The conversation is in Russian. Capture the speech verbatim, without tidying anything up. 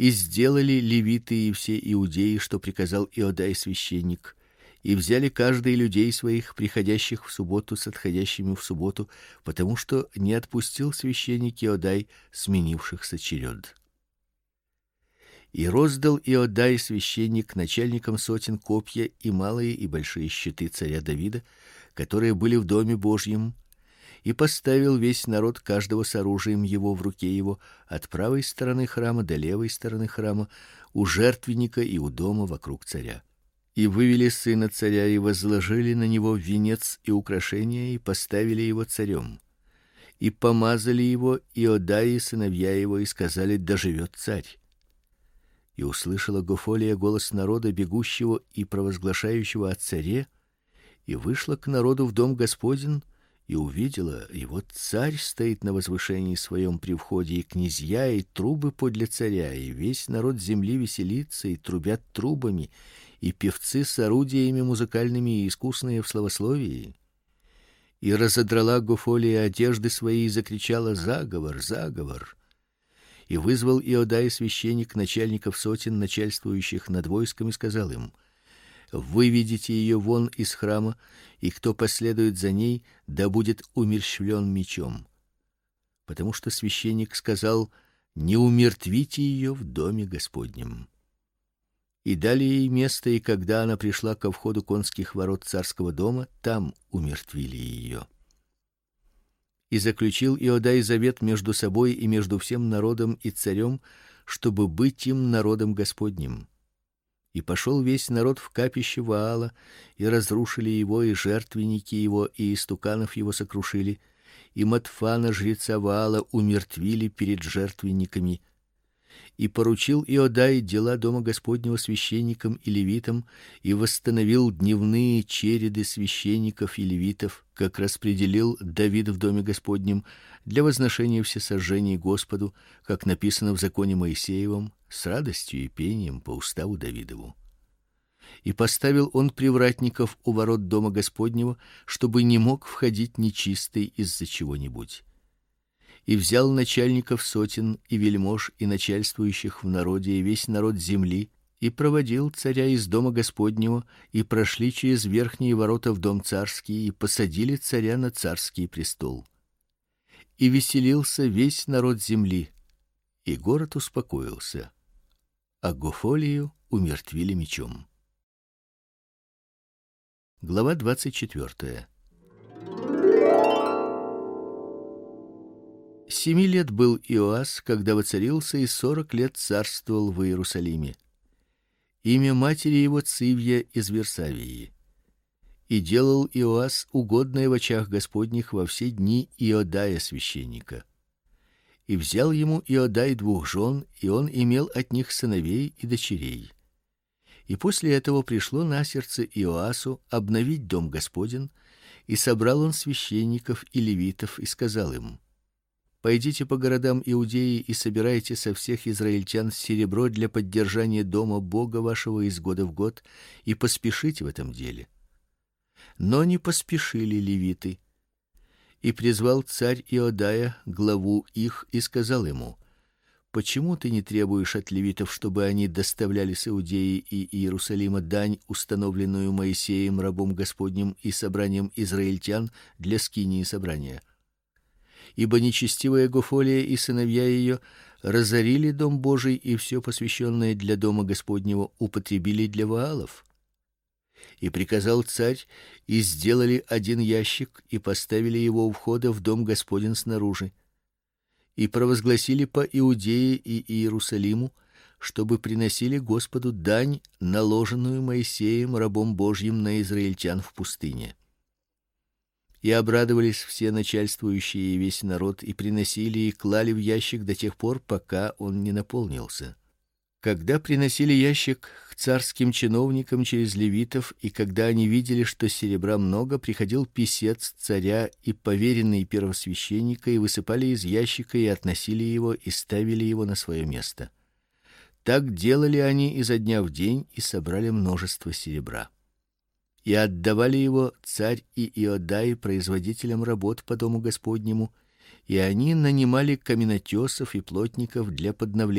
И сделали левиты и все иудеи, что приказал Иодай священник, и взяли каждый людей своих, приходящих в субботу с отходящими в субботу, потому что не отпустил священник Иодай сменившихся черед. И роздал Иодай священник начальникам сотен копья и малые и большие щиты царя Давида, которые были в доме Божьем, и поставил весь народ каждого с оружием его в руке его от правой стороны храма до левой стороны храма, у жертвенника и у дома вокруг царя. И вывели сына царя и возложили на него венец и украшения и поставили его царем. И помазали его Иодай и сыновья его и сказали: да живет царь. И услышала Гофолия голос народа, бегущего и провозглашающего о царе, и вышла к народу в дом Господень, и увидела, и вот царь стоит на возвышении своем при входе, и князья, и трубы подле царя, и весь народ земли веселится и трубят трубами, и певцы с орудиями музыкальными и искусные в славословии. И разодрала Гофолия одежды свои и закричала: заговор, заговор. И вызвал Иодай священник начальников сотен, начальствующих над войском, и сказал им: выведите ее вон из храма, и кто последует за ней, да будет умерщвлен мечом. Потому что священник сказал: не умертвите ее в доме Господнем. И дали ей место, и когда она пришла ко входу конских ворот царского дома, там умертвили ее. И заключил Иодай завет между собой и между всем народом и царем, чтобы быть им народом Господним. И пошел весь народ в капище Ваала, и разрушили его, и жертвенники его, и истуканов его сокрушили, и Матфана жреца Ваала умертвили перед жертвенниками. И поручил Иодай дела дома Господнего священникам и левитам, и восстановил дневные череды священников и левитов, как распределил Давид в доме Господнем, для возношения всесожжений Господу, как написано в законе Моисеевом, с радостью и пением по уставу Давидову. И поставил он привратников у ворот дома Господнего, чтобы не мог входить нечистый из-за чего-нибудь. И взял начальников сотен и вельмож и начальствующих в народе и весь народ земли, и проводил царя из дома Господнего, и прошли через верхние ворота в дом царский, и посадили царя на царский престол. И веселился весь народ земли, и город успокоился, а Гофолию умертвили мечом. Глава двадцать четвёртая. Семи лет был Иоас, когда воцарился, и сорок лет царствовал в Иерусалиме. Имя матери его Цивья из Версавии. И делал Иоас угодное в очах Господних во все дни Иодая священника. И взял ему Иодай двух жен, и он имел от них сыновей и дочерей. И после этого пришло на сердце Иоасу обновить дом Господень, и собрал он священников и левитов и сказал им: пойдите по городам Иудеи и собирайте со всех израильтян серебро для поддержания дома Бога вашего из года в год, и поспешите в этом деле. Но не поспешили левиты. И призвал царь Иодая, главу их, и сказал ему: почему ты не требуешь от левитов, чтобы они доставляли с Иудеи и Иерусалима дань, установленную Моисеем рабом Господним и собранием израильтян для скинии собрания? Ибо нечестивая Гофолия и сыновья ее разорили дом Божий, и все посвященное для дома Господнего употребили для Ваалов. И приказал царь, и сделали один ящик, и поставили его у входа в дом Господень снаружи. И провозгласили по Иудее и Иерусалиму, чтобы приносили Господу дань, наложенную Моисеем рабом Божьим на израильтян в пустыне. И обрадовались все начальствующие и весь народ, и приносили и клали в ящик до тех пор, пока он не наполнился. Когда приносили ящик к царским чиновникам через левитов, и когда они видели, что серебра много, приходил писец царя и поверенный первосвященника, и высыпали из ящика и относили его и ставили его на свое место. Так делали они изо дня в день и собрали множество серебра. И отдавали его царь и Иодай производителям работ по дому Господнему, и они нанимали каменотесов и плотников для подновления